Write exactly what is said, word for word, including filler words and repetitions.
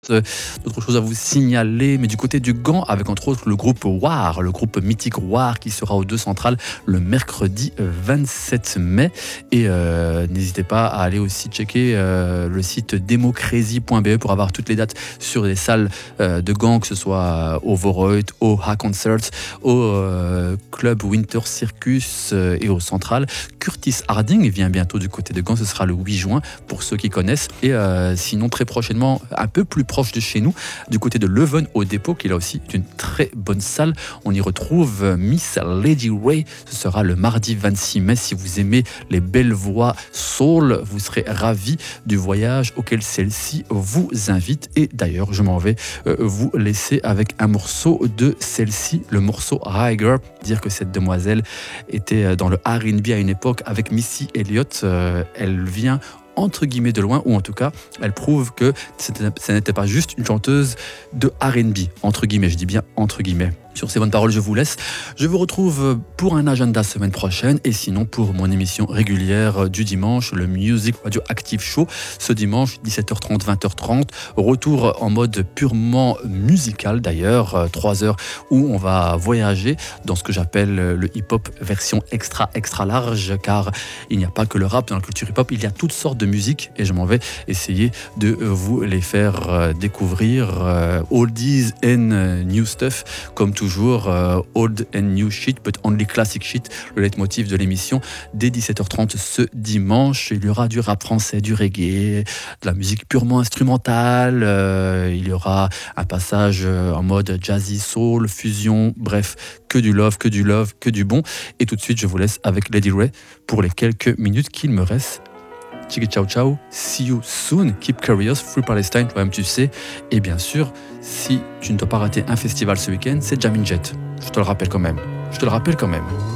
Euh, D'autres choses à vous signaler, mais du côté du Gand, avec entre autres le groupe War, le groupe mythique War qui sera aux deux centrales le mercredi vingt-sept mai. Et euh, n'hésitez pas à aller aussi checker euh, le site democrazy point b e pour avoir toutes les dates sur les salles euh, de Gand, que ce soit au Vorreut, au Ha Concerts, au euh, Club Winter Circus euh, et au Central. Curtis Harding vient bientôt du côté de Gand, ce sera le huit juin pour ceux qui connaissent. Et euh, sinon, très prochainement, un peu plus proche de chez nous, du côté de Leuven au dépôt, qui là aussi est une très bonne salle. On y retrouve Miss Lady Ray. Ce sera le mardi vingt-six mai. Si vous aimez les belles voix soul, vous serez ravis du voyage auquel celle-ci vous invite. Et d'ailleurs, je m'en vais euh, vous laisser avec un morceau de celle-ci, le morceau High Girl. Dire que cette demoiselle était dans le R and B à une époque avec Missy Elliott. Euh, elle vient entre guillemets de loin, ou en tout cas elle prouve que ce n'était pas juste une chanteuse de R and B, entre guillemets, je dis bien entre guillemets. Sur ces bonnes paroles, je vous laisse. Je vous retrouve pour un agenda semaine prochaine, et sinon pour mon émission régulière du dimanche, le Music Radio Active Show, ce dimanche dix-sept heures trente, vingt heures trente. Retour en mode purement musical d'ailleurs, trois heures où on va voyager dans ce que j'appelle le hip-hop version extra extra large, car il n'y a pas que le rap dans la culture hip-hop, il y a toutes sortes de musique, et je m'en vais essayer de vous les faire découvrir. Oldies and new stuff, comme toujours, uh, old and new shit, but only classic shit, le leitmotiv de l'émission. Dès dix-sept heures trente ce dimanche, il y aura du rap français, du reggae, de la musique purement instrumentale, euh, il y aura un passage en mode jazzy, soul, fusion, bref, que du love, que du love, que du bon. Et tout de suite, je vous laisse avec Lady Ray pour les quelques minutes qu'il me reste. Tchiki ciao ciao, see you soon, keep curious, Free Palestine, toi-même tu sais. Et bien sûr, si tu ne dois pas rater un festival ce week-end, c'est Jammin' Jet. Je te le rappelle quand même. Je te le rappelle quand même.